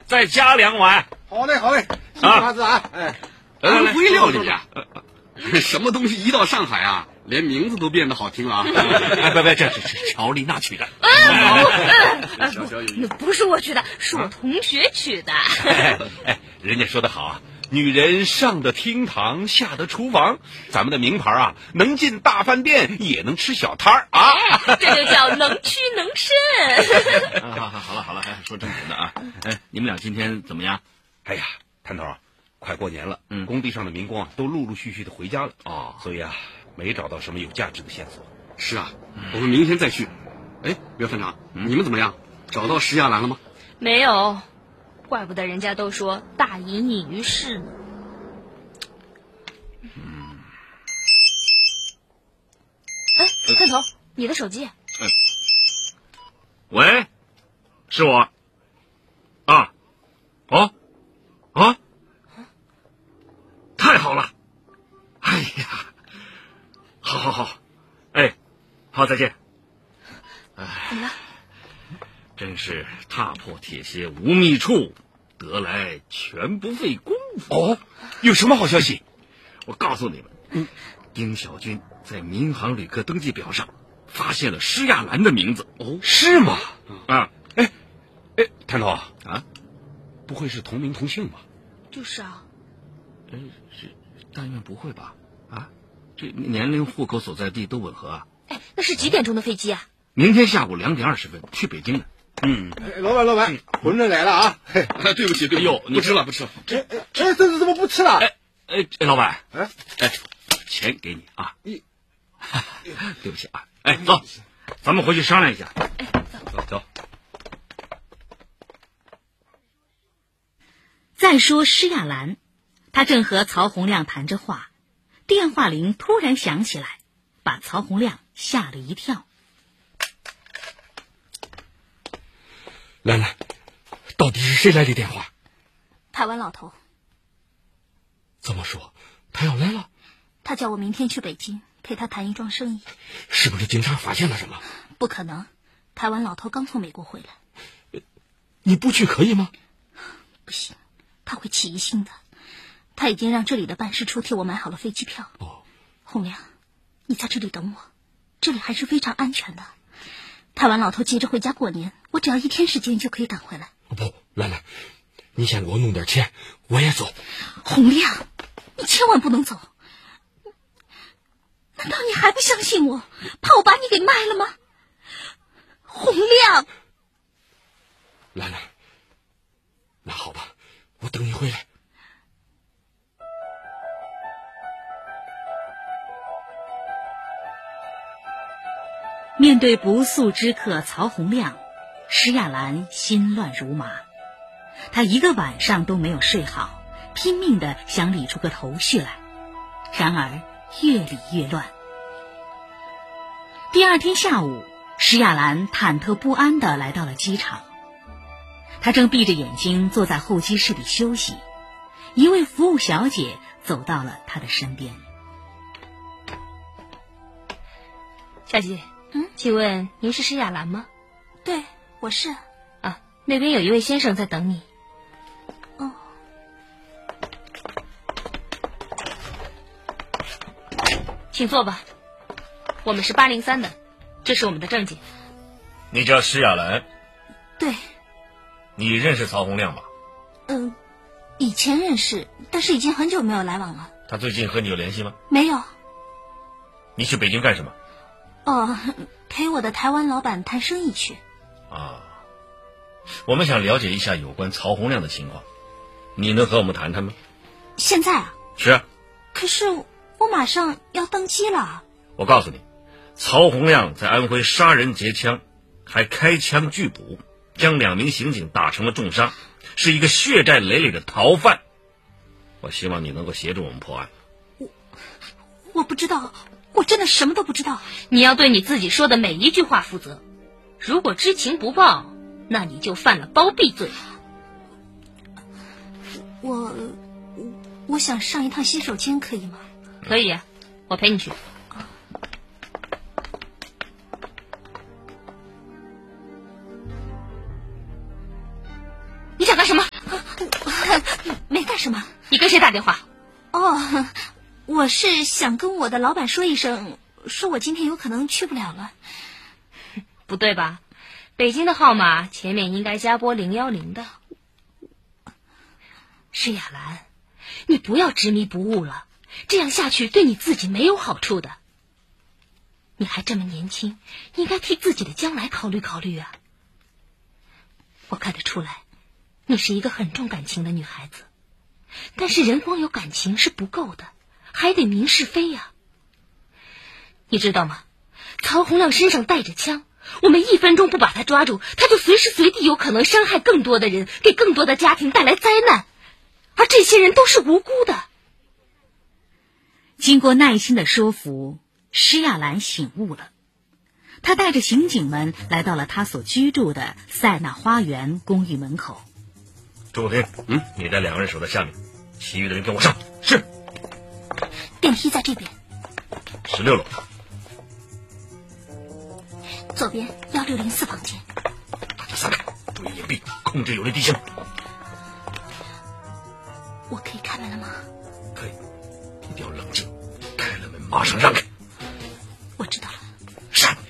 再加2碗。 好嘞，谢谢麻子啊！ 安徽料理啊，什么东西一到上海啊，连名字都变得好听了啊！ 这是乔丽娜取的。 不是我取的，是我同学取的。 人家说得好啊，女人上得厅堂，下得厨房。咱们的名牌啊，能进大饭店，也能吃小摊儿啊。 这就叫能屈能伸。 好了，说正经的啊。你们俩今天怎么样？ 哎呀，谭头啊，快过年了，工地上的民工啊都陆陆续续的回家了所以啊，没找到什么有价值的线索。 是啊，我们明天再去。岳分长，你们怎么样？找到施亚兰了吗？ 没有，怪不得人家都说大隐隐于市呢。探头，你的手机。 喂，是我。太好了！哎呀，好，好，再见。 怎么了？ 真是踏破铁鞋无觅处，得来全不费工夫。 有什么好消息？ 我告诉你们，丁小军在民航旅客登记表上发现了施亚兰的名字。 是吗？谭头啊， 不会是同名同姓吧？ 就是啊。 但愿不会吧？这年龄、户口所在地都吻合啊。 那是几点钟的飞机啊？ 明天下午2点20分去北京的。 老板，馄饨来了啊！ 对不起， 哎呦， 不吃了。 这怎么不吃了？ 老板，钱给你啊。对不起啊。走，咱们回去商量一下。走。 再说施亚兰，他正和曹洪亮谈着话，电话铃突然响起来，把曹洪亮吓了一跳。 兰兰，到底是谁来的电话？ 台湾老头。 怎么说？他要来了？ 他叫我明天去北京陪他谈一桩生意。 是不是警察发现了什么？ 不可能，台湾老头刚从美国回来。 你不去可以吗？ 不行，他会起疑心的。他已经让这里的办事处替我买好了飞机票。洪亮，你在这里等我，这里还是非常安全的。台湾老头急着回家过年，我只要1天时间就可以赶回来。 不，兰兰，你先给我弄点钱，我也走。 洪亮，你千万不能走。难道你还不相信我？怕我把你给卖了吗？洪亮， 兰兰，那好吧，我等你回来。 面对不速之客曹洪亮，施亚兰心乱如麻。他一个晚上都没有睡好，拼命地想理出个头绪来，然而越理越乱。第二天下午，施亚兰忐忑不安地来到了机场。他正闭着眼睛坐在候机室里休息，一位服务小姐走到了他的身边。 小姐，请问您是施亚兰吗？对，我是。那边有一位先生在等你。请坐吧。我们是803的，这是我们的证件。 你叫施亚兰？ 对。 你认识曹洪亮吗？ 以前认识，但是已经很久没有来往了。 他最近和你有联系吗？ 没有。 你去北京干什么？ 陪我的台湾老板谈生意去。 我们想了解一下有关曹洪亮的情况，你能和我们谈谈吗？ 现在啊？ 是啊。 可是我马上要登机了。 我告诉你，曹洪亮在安徽杀人劫枪，还开枪拒捕，将2名刑警打成了重伤，是一个血债累累的逃犯。我希望你能够协助我们破案。 我不知道，我真的什么都不知道。你要对你自己说的每一句话负责，如果知情不报，那你就犯了包庇罪。我想上一趟洗手间，可以吗？可以啊，我陪你去。你想干什么？ 什么？ 你跟谁打电话？ 哦，我是想跟我的老板说一声，说我今天有可能去不了了。 不对吧？北京的号码前面应该加拨010的。施雅兰，你不要执迷不悟了，这样下去对你自己没有好处的。你还这么年轻，应该替自己的将来考虑考虑啊。我看得出来，你是一个很重感情的女孩子，但是人光有感情是不够的，还得明是非呀。你知道吗？曹洪亮身上带着枪，我们1分钟不把他抓住，他就随时随地有可能伤害更多的人，给更多的家庭带来灾难，而这些人都是无辜的。 经过耐心的说服，施亚兰醒悟了。他带着刑警们来到了他所居住的塞纳花园公寓门口。 周国平，你带2个人守在下面，其余的人跟我上。是。 电梯在这边。 16楼。 左边1604房间。 大家散开，注意隐蔽，控制有利地形。 我可以开门了吗？ 可以，一定要冷静，开了门马上让开。